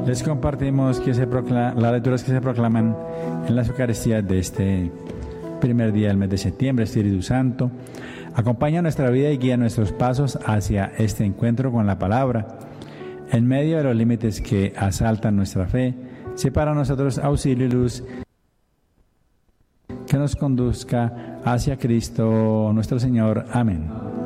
Les compartimos las lecturas que se proclaman en las Eucaristías de este primer día del mes de septiembre. Espíritu Santo, acompaña nuestra vida y guía nuestros pasos hacia este encuentro con la palabra. En medio de los límites que asaltan nuestra fe, sé para nosotros auxilio y luz que nos conduzca hacia Cristo nuestro Señor. Amén.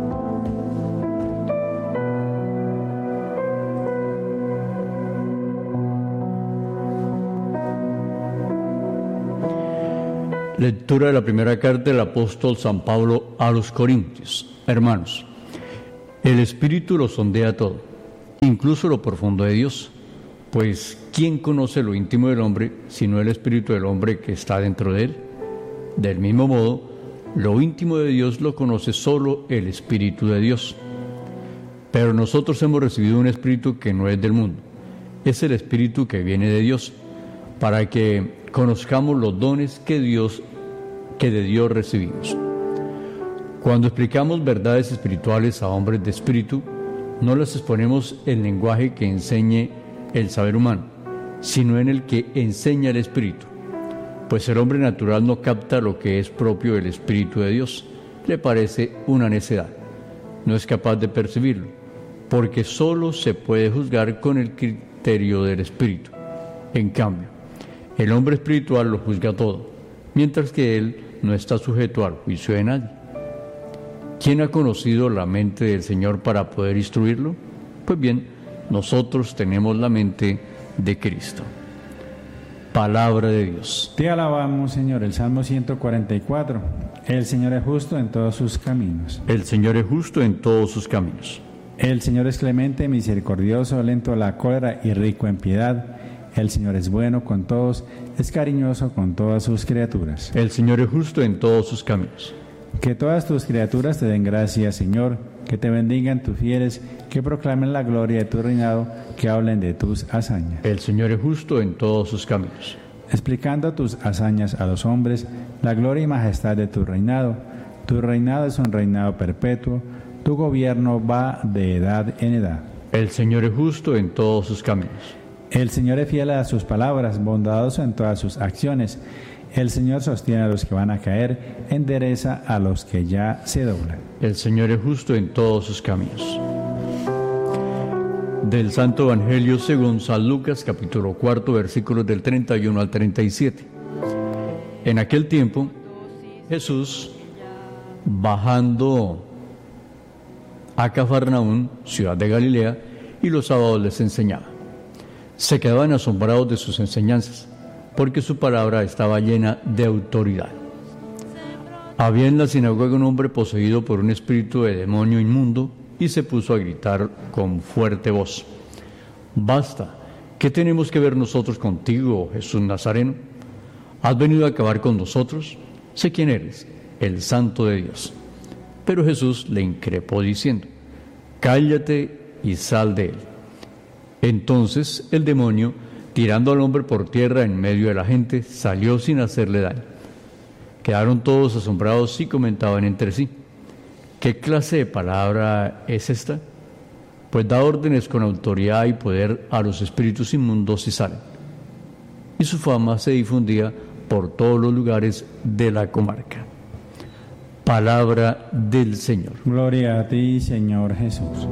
Lectura de la primera carta del apóstol San Pablo a los Corintios. Hermanos, el Espíritu lo sondea todo, incluso lo profundo de Dios, pues ¿quién conoce lo íntimo del hombre, sino el Espíritu del hombre que está dentro de él? Del mismo modo, lo íntimo de Dios lo conoce solo el Espíritu de Dios. Pero nosotros hemos recibido un Espíritu que no es del mundo, es el Espíritu que viene de Dios, para que conozcamos los dones que de Dios recibimos. Cuando explicamos verdades espirituales a hombres de espíritu, no las exponemos en lenguaje que enseñe el saber humano, sino en el que enseña el Espíritu. Pues el hombre natural no capta lo que es propio del Espíritu de Dios, le parece una necedad, no es capaz de percibirlo, porque solo se puede juzgar con el criterio del Espíritu. En cambio, el hombre espiritual lo juzga todo, mientras que él no está sujeto al juicio de nadie. ¿Quién ha conocido la mente del Señor para poder instruirlo? Pues bien, nosotros tenemos la mente de Cristo. Palabra de Dios. Te alabamos, Señor. El Salmo 144. El Señor es justo en todos sus caminos. El Señor es justo en todos sus caminos. El Señor es clemente, misericordioso, lento a la cólera y rico en piedad. El Señor es bueno con todos, es cariñoso con todas sus criaturas. El Señor es justo en todos sus caminos. Que todas tus criaturas te den gracias, Señor, que te bendigan tus fieles, que proclamen la gloria de tu reinado, que hablen de tus hazañas. El Señor es justo en todos sus caminos. Explicando tus hazañas a los hombres, la gloria y majestad de tu reinado. Tu reinado es un reinado perpetuo, tu gobierno va de edad en edad. El Señor es justo en todos sus caminos. El Señor es fiel a sus palabras, bondadoso en todas sus acciones. El Señor sostiene a los que van a caer, endereza a los que ya se doblan. El Señor es justo en todos sus caminos. Del Santo Evangelio según San Lucas, capítulo 4, versículos del 31 al 37. En aquel tiempo, Jesús, bajando a Cafarnaún, ciudad de Galilea, y los sábados les enseñaba. Se quedaban asombrados de sus enseñanzas, porque su palabra estaba llena de autoridad. Había en la sinagoga un hombre poseído por un espíritu de demonio inmundo y se puso a gritar con fuerte voz: «Basta, ¿qué tenemos que ver nosotros contigo, Jesús Nazareno? ¿Has venido a acabar con nosotros? Sé quién eres, el Santo de Dios». Pero Jesús le increpó diciendo: «Cállate y sal de él». Entonces el demonio, tirando al hombre por tierra en medio de la gente, salió sin hacerle daño. Quedaron todos asombrados y comentaban entre sí: ¿qué clase de palabra es esta? Pues da órdenes con autoridad y poder a los espíritus inmundos y salen. Y su fama se difundía por todos los lugares de la comarca. Palabra del Señor. Gloria a ti, Señor Jesús.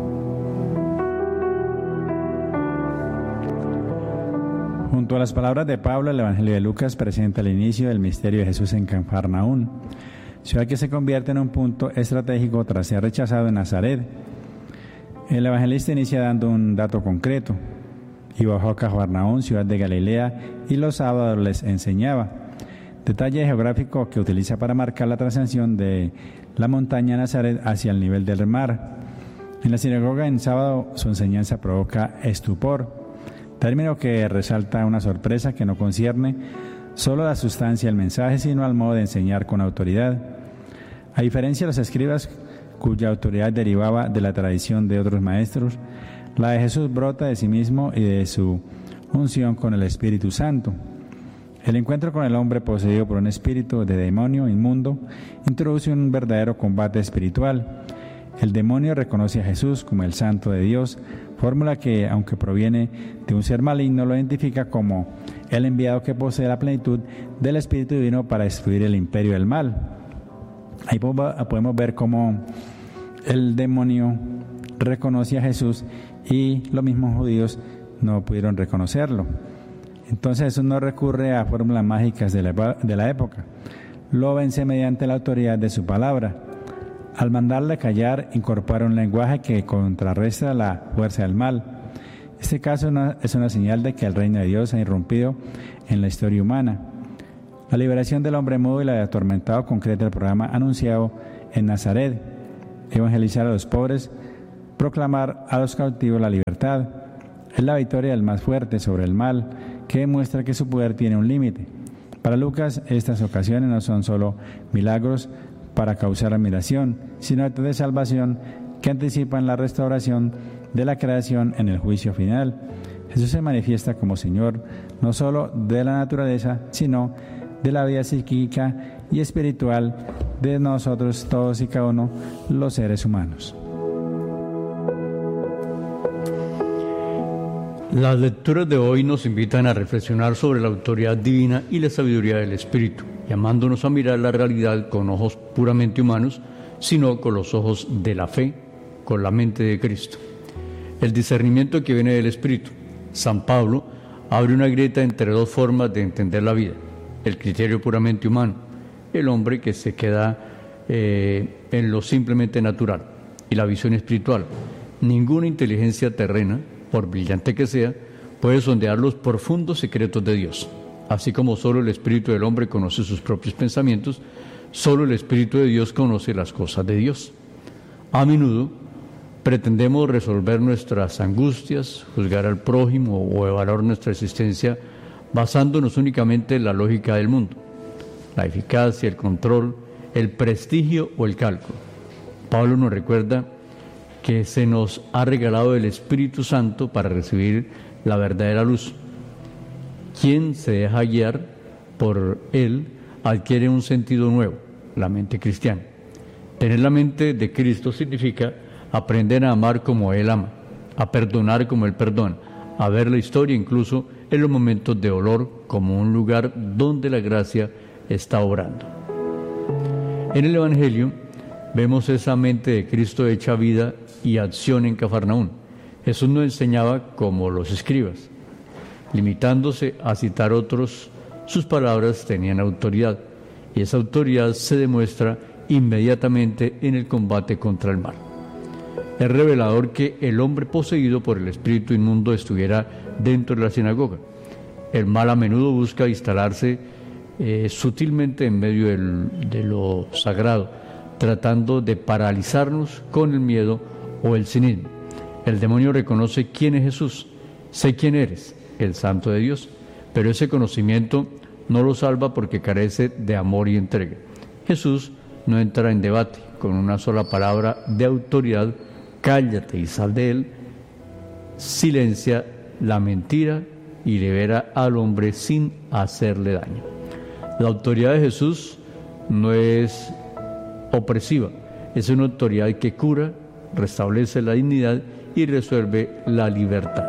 Junto a las palabras de Pablo, el Evangelio de Lucas presenta el inicio del misterio de Jesús en Cafarnaún, ciudad que se convierte en un punto estratégico tras ser rechazado en Nazaret. El evangelista inicia dando un dato concreto: y bajó a Cafarnaún, ciudad de Galilea, y los sábados les enseñaba. Detalle geográfico que utiliza para marcar la transición de la montaña Nazaret hacia el nivel del mar. En la sinagoga en sábado su enseñanza provoca estupor, término que resalta una sorpresa que no concierne solo a la sustancia del mensaje, sino al modo de enseñar con autoridad. A diferencia de los escribas, cuya autoridad derivaba de la tradición de otros maestros, la de Jesús brota de sí mismo y de su unción con el Espíritu Santo. El encuentro con el hombre poseído por un espíritu de demonio inmundo introduce un verdadero combate espiritual. El demonio reconoce a Jesús como el Santo de Dios, fórmula que, aunque proviene de un ser maligno, lo identifica como el enviado que posee la plenitud del Espíritu Divino para destruir el imperio del mal. Ahí podemos ver cómo el demonio reconoce a Jesús y los mismos judíos no pudieron reconocerlo. Entonces Jesús no recurre a fórmulas mágicas de la época, lo vence mediante la autoridad de su palabra. Al mandarle callar, incorpora un lenguaje que contrarresta la fuerza del mal. Este caso es una señal de que el reino de Dios ha irrumpido en la historia humana. La liberación del hombre mudo y la de atormentado concreta el programa anunciado en Nazaret: evangelizar a los pobres, proclamar a los cautivos la libertad. Es la victoria del más fuerte sobre el mal, que demuestra que su poder tiene un límite. Para Lucas, estas ocasiones no son solo milagros para causar admiración, sino actos de salvación que anticipan la restauración de la creación en el juicio final. Jesús se manifiesta como Señor no solo de la naturaleza, sino de la vida psíquica y espiritual de nosotros todos y cada uno, los seres humanos. Las lecturas de hoy nos invitan a reflexionar sobre la autoridad divina y la sabiduría del Espíritu, llamándonos a mirar la realidad con ojos puramente humanos, sino con los ojos de la fe, con la mente de Cristo. El discernimiento que viene del Espíritu. San Pablo abre una grieta entre dos formas de entender la vida: el criterio puramente humano, el hombre que se queda en lo simplemente natural, y la visión espiritual. Ninguna inteligencia terrena, por brillante que sea, puede sondear los profundos secretos de Dios. Así como solo el espíritu del hombre conoce sus propios pensamientos, solo el Espíritu de Dios conoce las cosas de Dios. A menudo pretendemos resolver nuestras angustias, juzgar al prójimo o evaluar nuestra existencia basándonos únicamente en la lógica del mundo, la eficacia, el control, el prestigio o el cálculo. Pablo nos recuerda que se nos ha regalado el Espíritu Santo para recibir la verdadera luz. Quien se deja guiar por él adquiere un sentido nuevo, la mente cristiana. Tener la mente de Cristo significa aprender a amar como Él ama, a perdonar como Él perdona, a ver la historia incluso en los momentos de dolor como un lugar donde la gracia está obrando. En el Evangelio vemos esa mente de Cristo hecha vida y acción en Cafarnaún. Jesús no enseñaba como los escribas. Limitándose a citar otros, sus palabras tenían autoridad, y esa autoridad se demuestra inmediatamente en el combate contra el mal. Es revelador que el hombre poseído por el espíritu inmundo estuviera dentro de la sinagoga. El mal a menudo busca instalarse sutilmente en medio de lo sagrado, tratando de paralizarnos con el miedo o el cinismo. El demonio reconoce quién es Jesús: sé quién eres, el Santo de Dios, pero ese conocimiento no lo salva porque carece de amor y entrega. Jesús no entra en debate con una sola palabra de autoridad: cállate y sal de él. Silencia la mentira y libera al hombre sin hacerle daño. La autoridad de Jesús no es opresiva, es una autoridad que cura, restablece la dignidad y resuelve la libertad.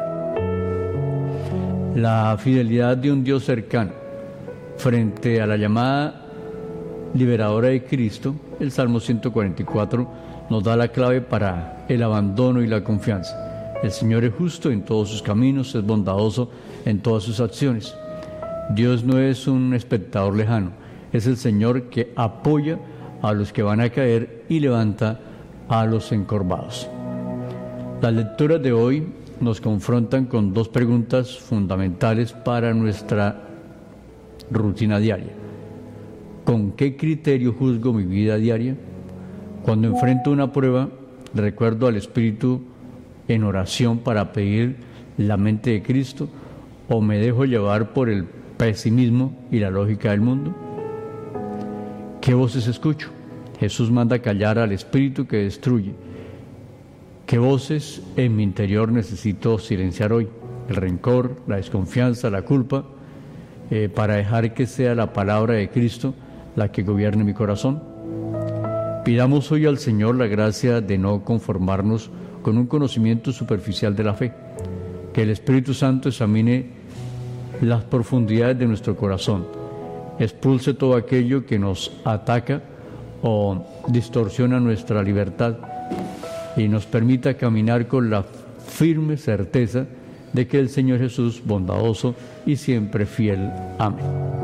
La fidelidad de un Dios cercano frente a la llamada liberadora de Cristo. El Salmo 144 nos da la clave para el abandono y la confianza. El Señor es justo en todos sus caminos, es bondadoso en todas sus acciones. Dios no es un espectador lejano, es el Señor que apoya a los que van a caer y levanta a los encorvados. Las lecturas de hoy nos confrontan con dos preguntas fundamentales para nuestra rutina diaria. ¿Con qué criterio juzgo mi vida diaria? Cuando enfrento una prueba, ¿recuerdo al Espíritu en oración para pedir la mente de Cristo, o me dejo llevar por el pesimismo y la lógica del mundo? ¿Qué voces escucho? Jesús manda callar al espíritu que destruye. ¿Qué voces en mi interior necesito silenciar hoy? El rencor, la desconfianza, la culpa, para dejar que sea la palabra de Cristo la que gobierne mi corazón. Pidamos hoy al Señor la gracia de no conformarnos con un conocimiento superficial de la fe, que el Espíritu Santo examine las profundidades de nuestro corazón, expulse todo aquello que nos ataca o distorsiona nuestra libertad y nos permita caminar con la firme certeza de que el Señor Jesús, bondadoso y siempre fiel. Amén.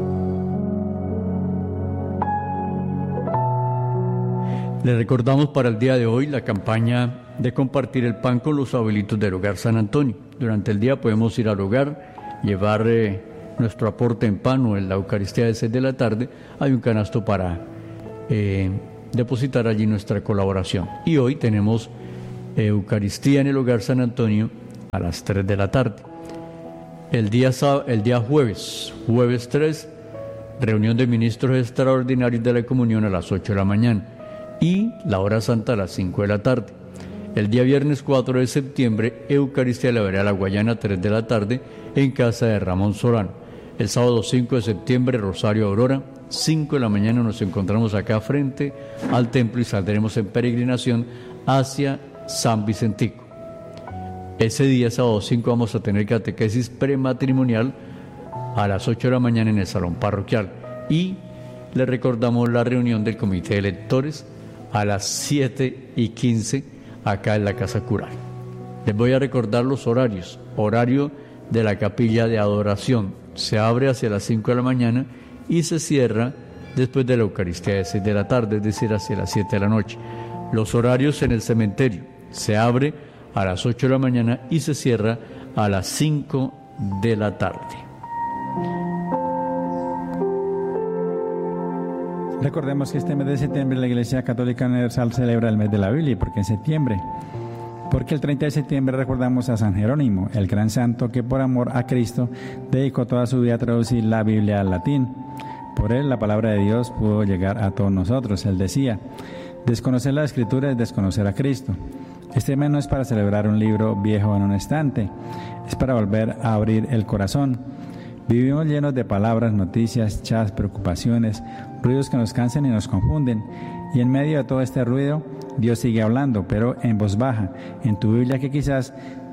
Le recordamos para el día de hoy la campaña de compartir el pan con los abuelitos del Hogar San Antonio. Durante el día podemos ir al hogar, llevar nuestro aporte en pan o en la Eucaristía de 6 de la tarde. Hay un canasto para depositar allí nuestra colaboración. Y hoy tenemos Eucaristía en el Hogar San Antonio a las 3 de la tarde. El día jueves 3, reunión de ministros extraordinarios de la comunión a las 8 de la mañana y la hora santa a las 5 de la tarde. El día viernes 4 de septiembre, Eucaristía de la Vereda de la Guayana, 3 de la tarde, en casa de Ramón Solano. El sábado 5 de septiembre, Rosario Aurora, 5 de la mañana nos encontramos acá frente al templo y saldremos en peregrinación hacia San Vicentico. Ese día, sábado 5, vamos a tener catequesis prematrimonial a las 8 de la mañana en el salón parroquial. Y le recordamos la reunión del comité de lectores a las 7:15 acá en la Casa Cural. Les voy a recordar los horarios. Horario de la capilla de adoración. Se abre hacia las 5 de la mañana y se cierra después de la Eucaristía de 6 de la tarde, es decir, hacia las 7 de la noche. Los horarios en el cementerio. Se abre a las 8 de la mañana y se cierra a las 5 de la tarde. Recordemos que este mes de septiembre la Iglesia Católica Universal celebra el mes de la Biblia. ¿Por qué en septiembre? Porque el 30 de septiembre recordamos a San Jerónimo, el gran santo que por amor a Cristo dedicó toda su vida a traducir la Biblia al latín. Por él la palabra de Dios pudo llegar a todos nosotros. Él decía: desconocer la Escritura es desconocer a Cristo. Este mes no es para celebrar un libro viejo en un estante, es para volver a abrir el corazón. Vivimos llenos de palabras, noticias, chats, preocupaciones, ruidos que nos cansan y nos confunden. Y en medio de todo este ruido, Dios sigue hablando, pero en voz baja. En tu Biblia, que quizás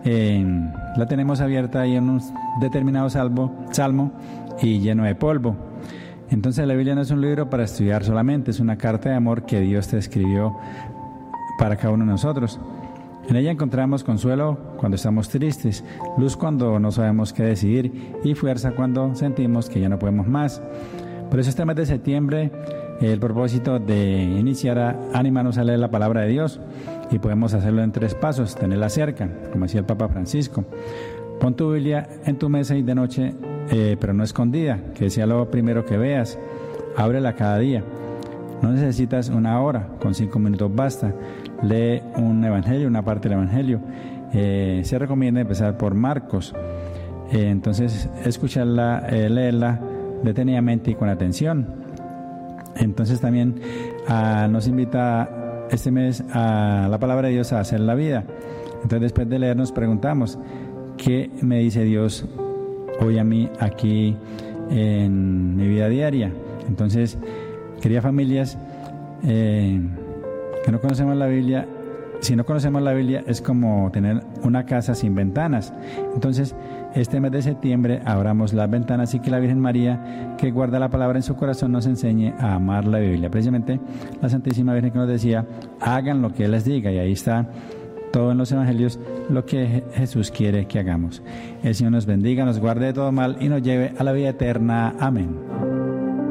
la tenemos abierta ahí en un determinado salmo y lleno de polvo. Entonces la Biblia no es un libro para estudiar solamente, es una carta de amor que Dios te escribió para cada uno de nosotros. En ella encontramos consuelo cuando estamos tristes, luz cuando no sabemos qué decidir y fuerza cuando sentimos que ya no podemos más. Por eso este mes de septiembre el propósito de iniciar a animarnos a leer la palabra de Dios, y podemos hacerlo en 3 pasos: tenerla cerca, como decía el Papa Francisco. Pon tu Biblia en tu mesa y de noche, pero no escondida, que sea lo primero que veas. Ábrela cada día. No necesitas una hora, con 5 minutos basta. Lee un evangelio, una parte del evangelio. Se recomienda empezar por Marcos. Entonces, escucharla, leerla detenidamente y con atención. Entonces también nos invita este mes a la palabra de Dios a hacer la vida. Entonces, después de leer, nos preguntamos: ¿qué me dice Dios hoy a mí aquí en mi vida diaria? Entonces, queridas familias, que no conocemos la Biblia, si no conocemos la Biblia es como tener una casa sin ventanas. Entonces, este mes de septiembre abramos las ventanas y que la Virgen María, que guarda la palabra en su corazón, nos enseñe a amar la Biblia. Precisamente la Santísima Virgen que nos decía: hagan lo que Él les diga, y ahí está todo en los evangelios lo que Jesús quiere que hagamos. El Señor nos bendiga, nos guarde de todo mal y nos lleve a la vida eterna. Amén.